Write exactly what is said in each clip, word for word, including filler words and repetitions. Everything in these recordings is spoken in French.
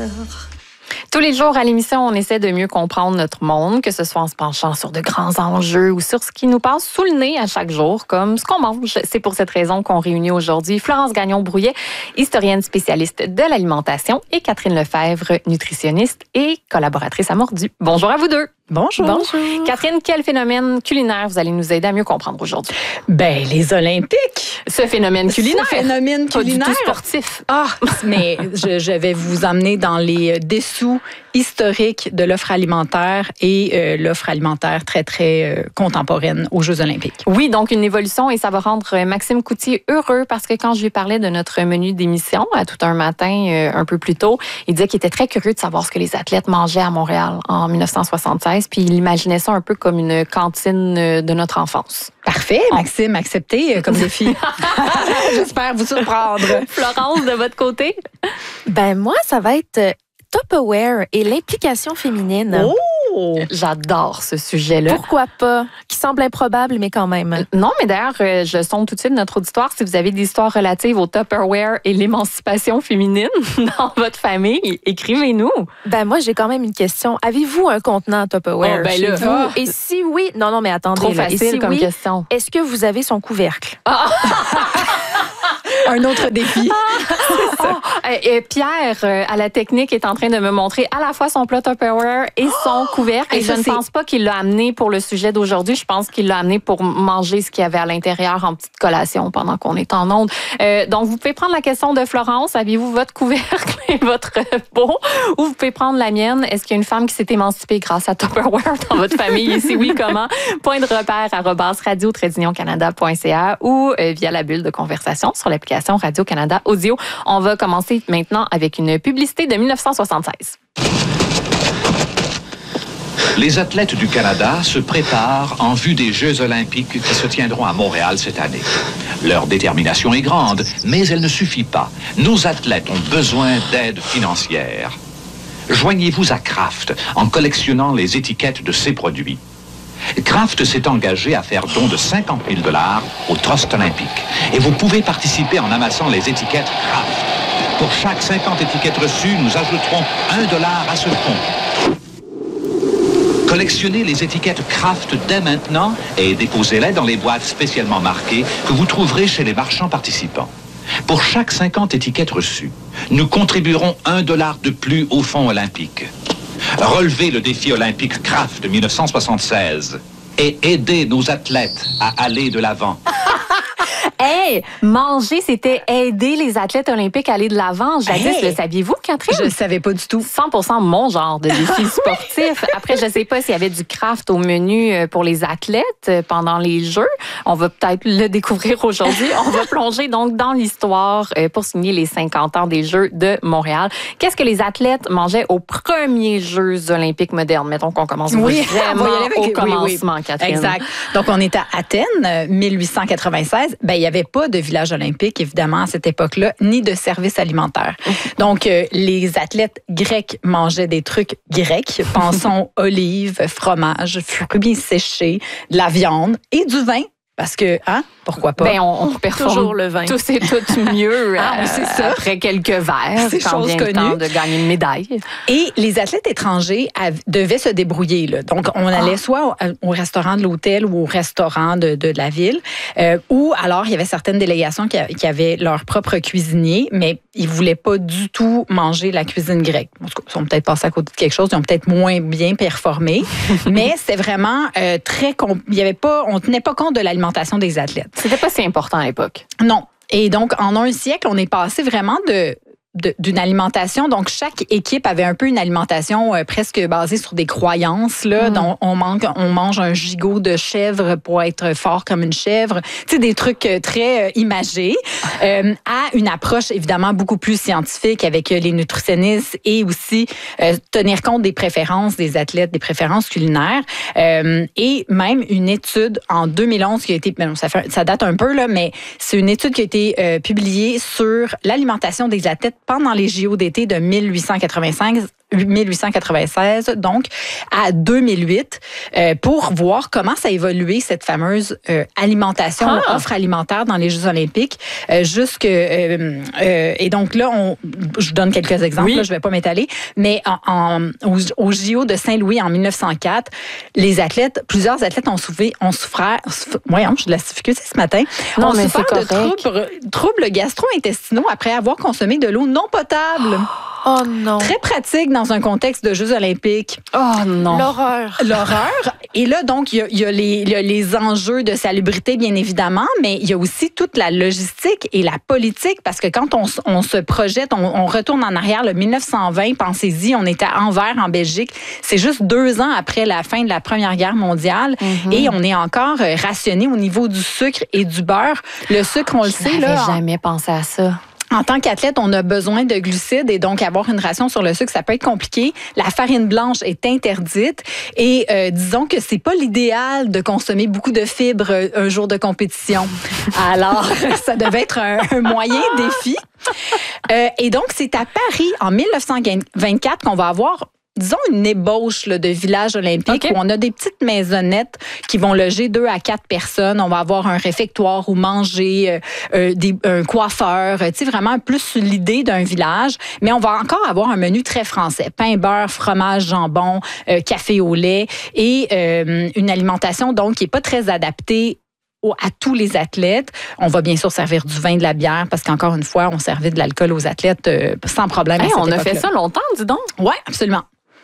Tous les jours à l'émission, on essaie de mieux comprendre notre monde, que ce soit en se penchant sur de grands enjeux ou sur ce qui nous passe sous le nez à chaque jour, comme ce qu'on mange. C'est pour cette raison qu'on réunit aujourd'hui Florence Gagnon-Brouillet, historienne spécialiste de l'alimentation, et Catherine Lefebvre, nutritionniste et collaboratrice à Mordu. Bonjour à vous deux. Bonjour. Bonjour. Catherine, quel phénomène culinaire vous allez nous aider à mieux comprendre aujourd'hui? Ben, les Olympiques. Ce phénomène culinaire. Ce phénomène culinaire. Pas du tout sportif. Ah, mais je, je vais vous emmener dans les dessous historiques de l'offre alimentaire et euh, l'offre alimentaire très, très euh, contemporaine aux Jeux olympiques. Oui, donc une évolution, et ça va rendre Maxime Coutier heureux parce que quand je lui parlais de notre menu d'émission à tout un matin, euh, un peu plus tôt, il disait qu'il était très curieux de savoir ce que les athlètes mangeaient à Montréal en dix-neuf cent soixante-seize, puis il imaginait ça un peu comme une cantine de notre enfance. Parfait, Maxime, accepté comme défi. J'espère vous surprendre. Florence, de votre côté? Ben moi, ça va être Tupperware et l'implication féminine. Oh! J'adore ce sujet-là. Pourquoi pas? Qui semble improbable, mais quand même. Non, mais d'ailleurs, je sonde tout de suite notre auditoire. Si vous avez des histoires relatives au Tupperware et l'émancipation féminine dans votre famille, écrivez-nous. Ben moi, j'ai quand même une question. Avez-vous un contenant Tupperware oh, ben chez là, vous? ah. Et si oui, non, non, mais attendez. Trop là. facile et si comme oui, question. Est-ce que vous avez son couvercle? Ah. Un autre défi. Oh, et Pierre, euh, à la technique, est en train de me montrer à la fois son plat Tupperware et son couvercle. Et, et ça, je ne pense pas qu'il l'a amené pour le sujet d'aujourd'hui. Je pense qu'il l'a amené pour manger ce qu'il y avait à l'intérieur en petite collation pendant qu'on est en onde. Euh, donc, vous pouvez prendre la question de Florence. Avez-vous votre couvercle et votre pot? Ou vous pouvez prendre la mienne. Est-ce qu'il y a une femme qui s'est émancipée grâce à Tupperware dans votre famille? Et si oui, comment? Point de repère arobase radio tiret union canada point c a ou euh, via la bulle de conversation sur l'application Radio-Canada Audio. On va commencer maintenant avec une publicité de dix-neuf cent soixante-seize. Les athlètes du Canada se préparent en vue des Jeux olympiques qui se tiendront à Montréal cette année. Leur détermination est grande, mais elle ne suffit pas. Nos athlètes ont besoin d'aide financière. Joignez-vous à Kraft en collectionnant les étiquettes de ces produits. Kraft s'est engagé à faire don de cinquante mille dollars au Trust olympique. Et vous pouvez participer en amassant les étiquettes Kraft. Pour chaque cinquante étiquettes reçues, nous ajouterons un dollar à ce fonds. Collectionnez les étiquettes Kraft dès maintenant et déposez-les dans les boîtes spécialement marquées que vous trouverez chez les marchands participants. Pour chaque cinquante étiquettes reçues, nous contribuerons un dollar de plus au fonds olympique. Relevez le défi olympique Kraft de dix-neuf cent soixante-seize et aidez nos athlètes à aller de l'avant. Hey, manger, c'était aider les athlètes olympiques à aller de l'avant. Jadis, hey. Le saviez-vous, Catherine? Je ne savais pas du tout. cent pour cent mon genre de défi sportif. Après, je ne sais pas s'il y avait du craft au menu pour les athlètes pendant les Jeux. On va peut-être le découvrir aujourd'hui. On va plonger donc dans l'histoire pour signer les cinquante ans des Jeux de Montréal. Qu'est-ce que les athlètes mangeaient aux premiers Jeux olympiques modernes? Mettons qu'on commence oui, vraiment avec... au commencement, oui, oui. Catherine. Exact. Donc, on est à Athènes, mille huit cent quatre-vingt-seize. Ben, il n'y avait pas de village olympique, évidemment, à cette époque-là, ni de service alimentaire. Donc, euh, les athlètes grecs mangeaient des trucs grecs. Pensons olives, fromage, fruits séchés, de la viande et du vin. Parce que, hein, pourquoi pas? Ben, on, on performe toujours le vin. Tous et toutes mieux ah, euh, c'est ça. Après quelques verres, c'est quand chose vient le connue. temps de gagner une médaille. Et les athlètes étrangers av- devaient se débrouiller. Là. Donc, on allait ah. soit au, au restaurant de l'hôtel ou au restaurant de, de la ville, euh, ou alors il y avait certaines délégations qui, a, qui avaient leur propre cuisinier, mais ils voulaient pas du tout manger la cuisine grecque. Ils sont peut-être passés à côté de quelque chose, ils ont peut-être moins bien performé, mais c'était vraiment euh, très... Comp- il y avait pas, on tenait pas compte de l'alimentation des athlètes. C'était pas si important à l'époque. Non. Et donc, en un siècle, on est passé vraiment de... De, d'une alimentation. Donc, chaque équipe avait un peu une alimentation euh, presque basée sur des croyances. Là, mmh. dont on, manque, on mange un gigot de chèvre pour être fort comme une chèvre. Tu sais, des trucs très euh, imagés. Euh, à une approche, évidemment, beaucoup plus scientifique avec euh, les nutritionnistes et aussi euh, tenir compte des préférences des athlètes, des préférences culinaires. Euh, et même une étude en deux mille onze qui a été... Ben, ça, fait, ça date un peu, là, mais c'est une étude qui a été euh, publiée sur l'alimentation des athlètes pendant les J O d'été de mille huit cent quatre-vingt-cinq mille huit cent quatre-vingt-seize, donc à deux mille huit, euh, pour voir comment ça a évolué, cette fameuse euh, alimentation, ah. offre alimentaire dans les Jeux olympiques. Euh, jusque, euh, euh, et donc là, on, je donne quelques exemples, oui. là, je ne vais pas m'étaler, mais en, en, au, au J O de Saint-Louis en mille neuf cent quatre, les athlètes, plusieurs athlètes ont souffert, ont souffert, voyons, j'ai de la difficulté ce matin, non, ont mais souffert de troubles, troubles gastro-intestinaux après avoir consommé de l'eau non potable. Oh non. Très pratique dans un contexte de Jeux olympiques. Oh non. L'horreur. L'horreur. Et là, donc, il y a, il y a, les, il y a les enjeux de salubrité, bien évidemment, mais il y a aussi toute la logistique et la politique, parce que quand on, on se projette, on, on retourne en arrière, le mille neuf cent vingt, pensez-y, on était à Anvers, en Belgique. C'est juste deux ans après la fin de la Première Guerre mondiale. Mm-hmm. Et on est encore rationné au niveau du sucre et du beurre. Le sucre, on le Je sait, là. Je n'avais jamais pensé à ça. En tant qu'athlète, on a besoin de glucides et donc avoir une ration sur le sucre, ça peut être compliqué. La farine blanche est interdite et euh, disons que c'est pas l'idéal de consommer beaucoup de fibres un jour de compétition. Alors, ça devait être un, un moyen défi. Euh, et donc, c'est à Paris, en mille neuf cent vingt-quatre, qu'on va avoir disons une ébauche là, de village olympique, okay, où on a des petites maisonnettes qui vont loger deux à quatre personnes. On va avoir un réfectoire où manger, euh, euh, des, un coiffeur, tu sais, vraiment plus l'idée d'un village. Mais on va encore avoir un menu très français. Pain, beurre, fromage, jambon, euh, café au lait et euh, une alimentation donc qui est pas très adaptée à tous les athlètes. On va bien sûr servir du vin, de la bière, parce qu'encore une fois, on servait de l'alcool aux athlètes euh, sans problème. Hey, on a fait ça longtemps, dis donc. Oui, absolument.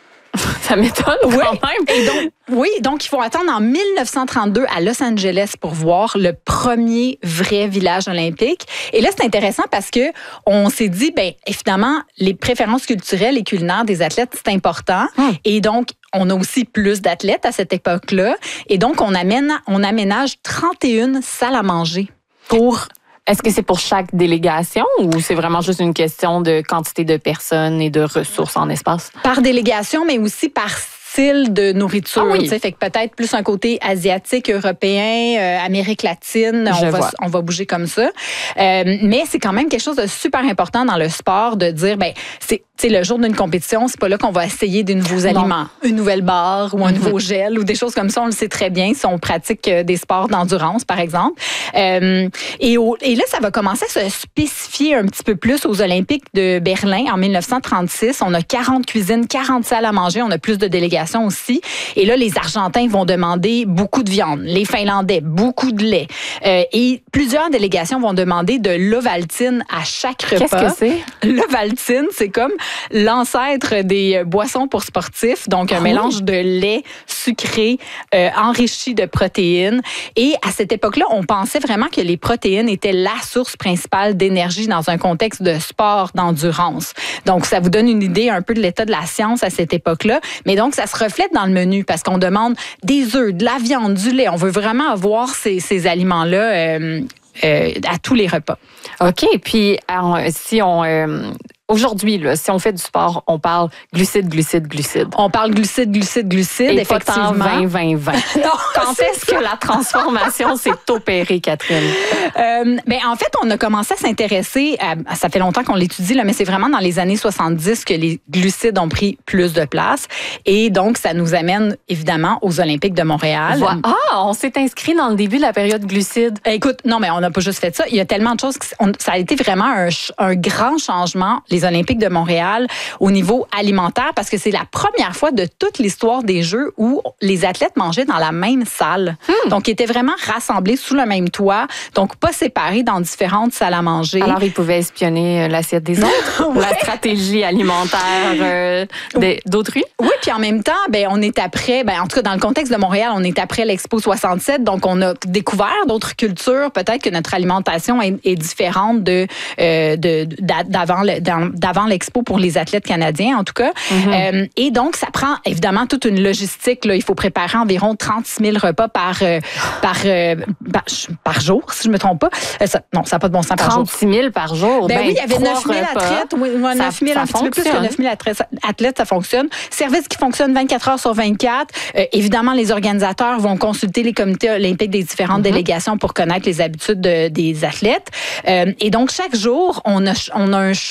Ça m'étonne oui. quand même. Et donc, oui, donc il faut attendre en mille neuf cent trente-deux à Los Angeles pour voir le premier vrai village olympique. Et là, c'est intéressant parce que on s'est dit, ben évidemment, les préférences culturelles et culinaires des athlètes, c'est important. Hum. Et donc, on a aussi plus d'athlètes à cette époque-là. Et donc, on amène, on aménage trente et une salles à manger pour... Est-ce que c'est pour chaque délégation ou c'est vraiment juste une question de quantité de personnes et de ressources en espace? Par délégation, mais aussi par style de nourriture. Ah oui. Fait que peut-être plus un côté asiatique, européen, euh, Amérique latine. On va, on va bouger comme ça. Euh, mais c'est quand même quelque chose de super important dans le sport de dire, ben c'est tu sais, le jour d'une compétition, c'est pas là qu'on va essayer de nouveaux non. aliments, une nouvelle barre ou un mm-hmm. nouveau gel ou des choses comme ça. On le sait très bien si on pratique des sports d'endurance, par exemple. Euh, et, au, et là, ça va commencer à se spécifier un petit peu plus aux Olympiques de Berlin en mille neuf cent trente-six. On a quarante cuisines, quarante salles à manger. On a plus de délégations aussi. Et là, les Argentins vont demander beaucoup de viande. Les Finlandais, beaucoup de lait. Euh, et plusieurs délégations vont demander de l'Ovaltine à chaque repas. Qu'est-ce que c'est? L'Ovaltine, c'est comme l'ancêtre des boissons pour sportifs, donc un oh. mélange de lait sucré euh, enrichi de protéines. Et à cette époque-là, on pensait vraiment que les protéines étaient la source principale d'énergie dans un contexte de sport, d'endurance. Donc, ça vous donne une idée un peu de l'état de la science à cette époque-là. Mais donc, ça se reflète dans le menu parce qu'on demande des œufs, de la viande, du lait. On veut vraiment avoir ces, ces aliments-là euh, euh, à tous les repas. OK. Puis, alors, si on... Euh Aujourd'hui, là, si on fait du sport, on parle glucides, glucides, glucides. On parle glucides, glucides, glucides, et effectivement. vingt, vingt, vingt. Non, quand est-ce que la transformation s'est opérée, Catherine? Euh, ben, en fait, on a commencé à s'intéresser, à, ça fait longtemps qu'on l'étudie, là, mais c'est vraiment dans les années soixante-dix que les glucides ont pris plus de place. Et donc, ça nous amène évidemment aux Olympiques de Montréal. Voilà. Ah, on s'est inscrit dans le début de la période glucide. Écoute, non, mais on n'a pas juste fait ça. Il y a tellement de choses. Que on, ça a été vraiment un, un grand changement, les Olympiques de Montréal, au niveau alimentaire, parce que c'est la première fois de toute l'histoire des Jeux où les athlètes mangeaient dans la même salle. Hmm. Donc, ils étaient vraiment rassemblés sous le même toit, donc pas séparés dans différentes salles à manger. Alors, ils pouvaient espionner l'assiette des autres, ouais. La stratégie alimentaire euh, des, d'autrui. Oui, puis en même temps, ben, on est après, ben, en tout cas, dans le contexte de Montréal, on est après l'Expo soixante-sept, donc on a découvert d'autres cultures. Peut-être que notre alimentation est, est différente de, euh, de, d'avant, d'avant l'Expo pour les athlètes canadiens, en tout cas. Mm-hmm. Euh, et donc, ça prend évidemment toute une logistique. Là. Il faut préparer environ trente-six mille repas par, euh, par, euh, par, par jour, si je ne me trompe pas. Euh, ça, non, ça n'a pas de bon sens par jour. trente-six mille par jour? Ben, ben oui, il y avait neuf mille athlètes. Oui, neuf mille, un petit peu plus que neuf mille athlètes, ça fonctionne. Service qui fonctionne vingt-quatre heures sur vingt-quatre. Euh, évidemment, les organisateurs vont consulter les comités olympiques des différentes mm-hmm. délégations pour connaître les habitudes de, des athlètes. Euh, et donc, chaque jour, on a, on a un choix de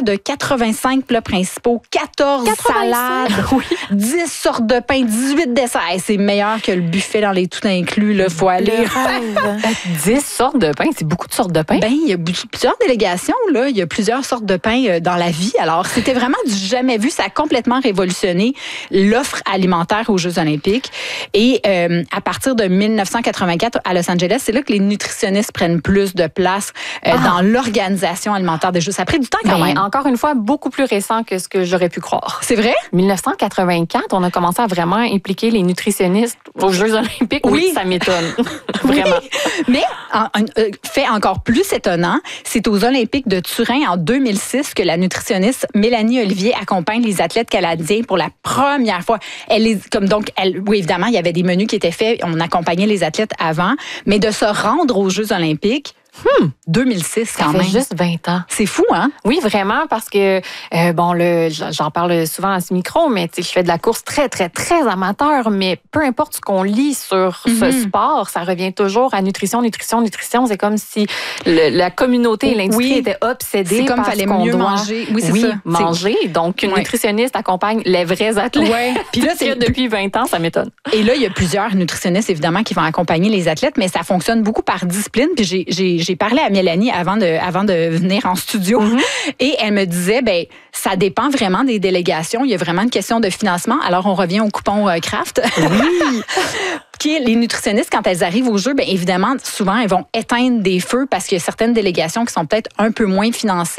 de quatre-vingt-cinq plats principaux, quatorze salades, oui. dix sortes de pain, dix-huit desserts. Hey, c'est meilleur que le buffet dans les tout inclus. Il faut aller. dix sortes de pain, c'est beaucoup de sortes de pain. Ben, il y a plusieurs délégations. Là. Il y a plusieurs sortes de pain dans la vie. Alors, c'était vraiment du jamais vu. Ça a complètement révolutionné l'offre alimentaire aux Jeux olympiques. Et euh, à partir de dix-neuf cent quatre-vingt-quatre, à Los Angeles, c'est là que les nutritionnistes prennent plus de place euh, ah. dans l'organisation alimentaire des Jeux. Ça a pris du temps quand ben, même. Encore une fois, beaucoup plus récent que ce que j'aurais pu croire. C'est vrai? dix-neuf cent quatre-vingt-quatre, on a commencé à vraiment impliquer les nutritionnistes aux Jeux olympiques. Oui, oui ça m'étonne. Vraiment. Oui. Mais, en, en, fait encore plus étonnant, c'est aux Olympiques de Turin en deux mille six que la nutritionniste Mélanie Olivier accompagne les athlètes canadiens pour la première fois. Elle est comme donc, elle, oui, évidemment, il y avait des menus qui étaient faits. On accompagnait les athlètes avant, mais de se rendre aux Jeux olympiques, Hmm, deux mille six quand ça même. Ça fait juste vingt ans. C'est fou, hein? Oui, vraiment, parce que, euh, bon, le, j'en parle souvent à ce micro, mais tu sais, je fais de la course très, très, très amateur, mais peu importe ce qu'on lit sur mm-hmm. ce sport, ça revient toujours à nutrition, nutrition, nutrition. C'est comme si le, la communauté et l'industrie oui. étaient obsédés c'est comme par fallait ce qu'on mieux doit manger. Oui, c'est oui, ça. manger. C'est... Donc, une ouais. nutritionniste accompagne les vrais athlètes. Ouais. Puis là, c'est depuis vingt ans, ça m'étonne. Et là, il y a plusieurs nutritionnistes, évidemment, qui vont accompagner les athlètes, mais ça fonctionne beaucoup par discipline. Puis j'ai, j'ai, j'ai parlé à Mélanie avant de, avant de venir en studio. Mm-hmm. Et elle me disait, ben ça dépend vraiment des délégations. Il y a vraiment une question de financement. Alors, on revient au coupon euh, Kraft. Oui. Qui, les nutritionnistes, quand elles arrivent au jeu, bien évidemment, souvent, elles vont éteindre des feux parce qu'il y a certaines délégations qui sont peut-être un peu moins financées.